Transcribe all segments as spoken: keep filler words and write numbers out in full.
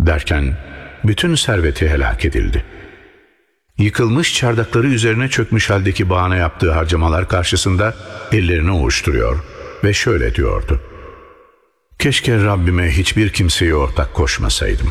Derken bütün serveti helak edildi. Yıkılmış çardakları üzerine çökmüş haldeki bağına yaptığı harcamalar karşısında ellerini ovuşturuyor ve şöyle diyordu: keşke Rabbime hiçbir kimseye ortak koşmasaydım.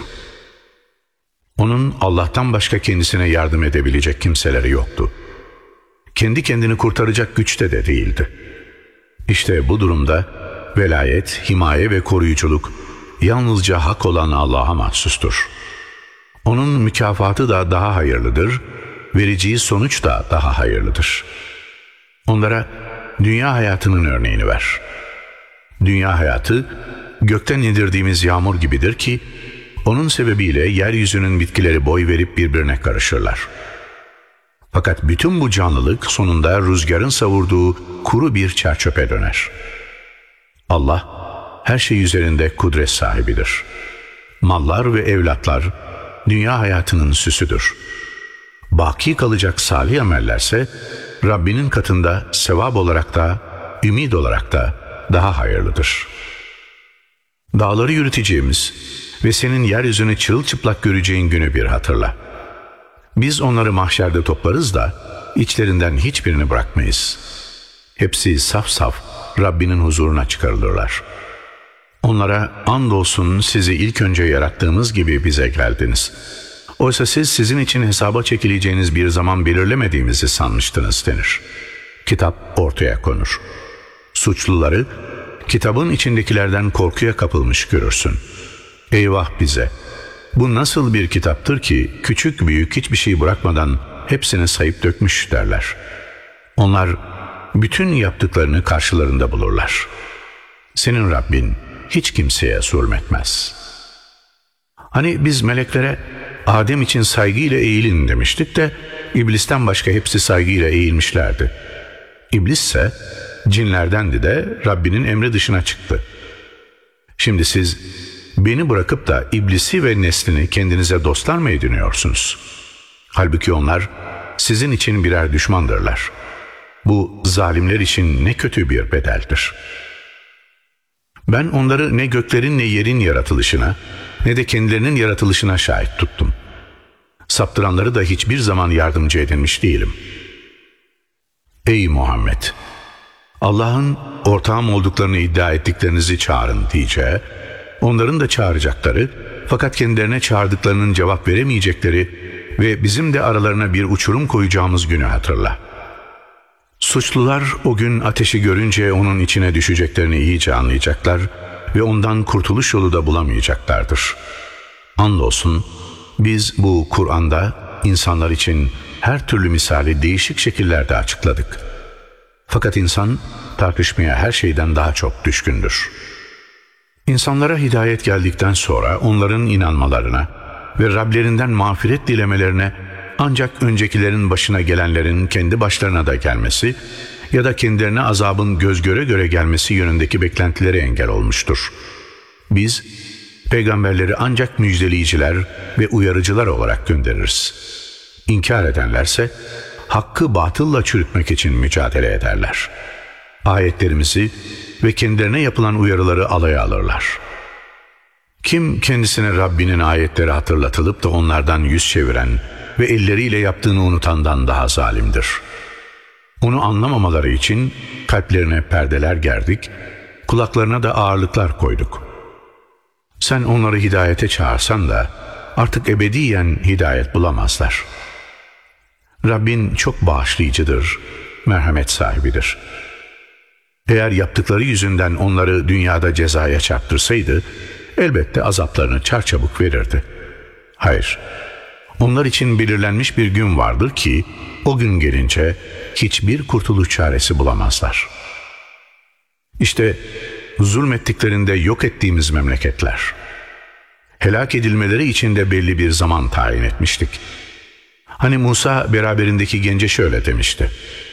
Onun Allah'tan başka kendisine yardım edebilecek kimseleri yoktu. Kendi kendini kurtaracak güçte de değildi. İşte bu durumda velayet, himaye ve koruyuculuk yalnızca hak olan Allah'a mahsustur. Onun mükafatı da daha hayırlıdır, vereceği sonuç da daha hayırlıdır. Onlara dünya hayatının örneğini ver. Dünya hayatı gökten indirdiğimiz yağmur gibidir ki onun sebebiyle yeryüzünün bitkileri boy verip birbirine karışırlar. Fakat bütün bu canlılık sonunda rüzgarın savurduğu kuru bir çerçöpe döner. Allah her şey üzerinde kudret sahibidir. Mallar ve evlatlar dünya hayatının süsüdür. Baki kalacak salih amellerse Rabbinin katında sevap olarak da ümid olarak da daha hayırlıdır. Dağları yürüteceğimiz ve senin yeryüzünü çırılçıplak göreceğin günü bir hatırla. Biz onları mahşerde toplarız da içlerinden hiçbirini bırakmayız. Hepsi saf saf Rabbinin huzuruna çıkarılırlar. Onlara andolsun sizi ilk önce yarattığımız gibi bize geldiniz. Oysa siz sizin için hesaba çekileceğiniz bir zaman belirlemediğimizi sanmıştınız denir. Kitap ortaya konur. Suçluları kitabın içindekilerden korkuya kapılmış görürsün. Eyvah bize! Bu nasıl bir kitaptır ki küçük büyük hiçbir şey bırakmadan hepsini sayıp dökmüş derler. Onlar bütün yaptıklarını karşılarında bulurlar. Senin Rabbin hiç kimseye zulmetmez. Hani biz meleklere Adem için saygıyla eğilin demiştik de İblisten başka hepsi saygıyla eğilmişlerdi. İblis ise cinlerdendi de Rabbinin emri dışına çıktı. Şimdi siz beni bırakıp da iblisi ve neslini kendinize dostlar mı ediniyorsunuz? Halbuki onlar sizin için birer düşmandırlar. Bu zalimler için ne kötü bir bedeldir. Ben onları ne göklerin ne yerin yaratılışına ne de kendilerinin yaratılışına şahit tuttum. Saptıranları da hiçbir zaman yardımcı edinmiş değilim. Ey Muhammed! Allah'ın ortağım olduklarını iddia ettiklerinizi çağırın diyeceği, onların da çağıracakları fakat kendilerine çağırdıklarının cevap veremeyecekleri ve bizim de aralarına bir uçurum koyacağımız günü hatırla. Suçlular o gün ateşi görünce onun içine düşeceklerini iyice anlayacaklar ve ondan kurtuluş yolu da bulamayacaklardır. Andolsun biz bu Kur'an'da insanlar için her türlü misali değişik şekillerde açıkladık. Fakat insan tartışmaya her şeyden daha çok düşkündür. İnsanlara hidayet geldikten sonra onların inanmalarına ve Rablerinden mağfiret dilemelerine ancak öncekilerin başına gelenlerin kendi başlarına da gelmesi ya da kendilerine azabın göz göre göre gelmesi yönündeki beklentileri engel olmuştur. Biz peygamberleri ancak müjdeleyiciler ve uyarıcılar olarak göndeririz. İnkar edenlerse hakkı batılla çürütmek için mücadele ederler. Ayetlerimizi ve kendilerine yapılan uyarıları alaya alırlar. Kim kendisine Rabbinin ayetleri hatırlatılıp da onlardan yüz çeviren ve elleriyle yaptığını unutandan daha zalimdir. Onu anlamamaları için kalplerine perdeler gerdik, kulaklarına da ağırlıklar koyduk. Sen onları hidayete çağırsan da artık ebediyen hidayet bulamazlar. Rabbin çok bağışlayıcıdır, merhamet sahibidir. Eğer yaptıkları yüzünden onları dünyada cezaya çarptırsaydı, elbette azaplarını çarçabuk verirdi. Hayır, onlar için belirlenmiş bir gün vardır ki, o gün gelince hiçbir kurtuluş çaresi bulamazlar. İşte zulmettiklerinde yok ettiğimiz memleketler. Helak edilmeleri için de belli bir zaman tayin etmiştik. Hani Musa beraberindeki gence şöyle demişti: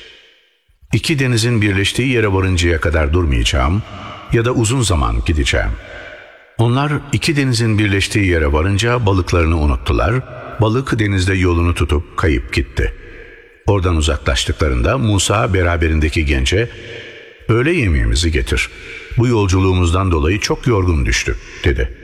İki denizin birleştiği yere varıncaya kadar durmayacağım ya da uzun zaman gideceğim. Onlar iki denizin birleştiği yere varınca balıklarını unuttular. Balık denizde yolunu tutup kayıp gitti. Oradan uzaklaştıklarında Musa beraberindeki gence "Öğle yemeğimizi getir. Bu yolculuğumuzdan dolayı çok yorgun düştük," dedi.